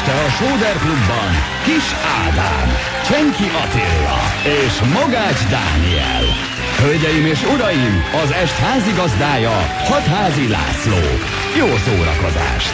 este a Sóder Klubban Kis Ádám, Csenki Attila és Mogács Dániel. Hölgyeim és uraim, az est házigazdája Hatházi László. Jó szórakozást!